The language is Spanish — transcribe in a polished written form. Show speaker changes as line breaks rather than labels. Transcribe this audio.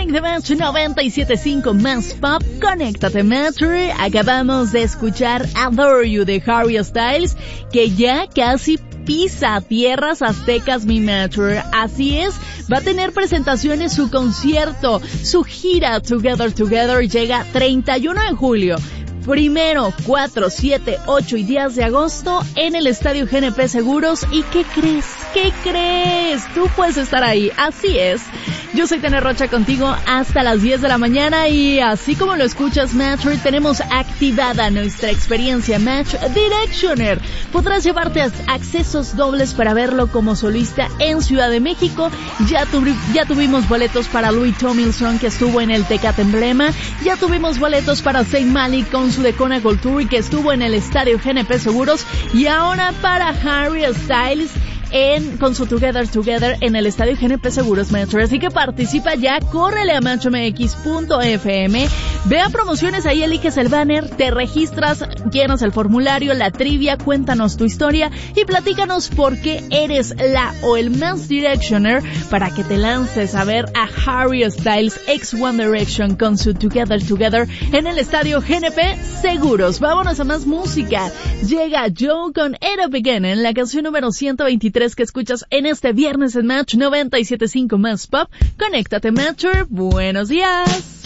Morning de Match 97.5 más pop. Conéctate, Matcher. Acabamos de escuchar Adore You de Harry Styles, que ya casi pisa tierras aztecas, mi Matcher. Así es, va a tener presentaciones su concierto, su gira Together Together llega 31 de julio. 1, 4, 7, 8 y 10 de agosto en el Estadio GNP Seguros. ¿Y qué crees? ¿Qué crees? Tú puedes estar ahí. Así es. Yo soy Tene Rocha contigo hasta las 10 de la mañana y así como lo escuchas, Matcher, tenemos activada nuestra experiencia Match Directioner. Podrás llevarte accesos dobles para verlo como solista en Ciudad de México. Ya tuvimos boletos para Louis Tomlinson, que estuvo en el Tecate Emblema. Ya tuvimos boletos para Zayn Malik con su Decona Gold Tour, que estuvo en el Estadio GNP Seguros, y ahora para Harry Styles con su Together Together en el Estadio GNP Seguros, Metro. Así que participa ya, córrele a matchmx.fm, ve a promociones, ahí eliges el banner, te registras, llenas el formulario, la trivia, cuéntanos tu historia y platícanos por qué eres la o el Match Directioner para que te lances a ver a Harry Styles ex One Direction con su Together Together en el Estadio GNP Seguros. Vámonos a más música. Llega Joe con It Up Again en la canción número 123 que escuchas en este viernes en Match 97.5 más pop. Conéctate, Matcher. Buenos días.